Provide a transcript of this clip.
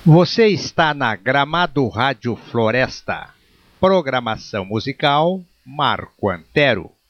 Você está na Gramado Rádio Floresta. Programação musical Marco Antero.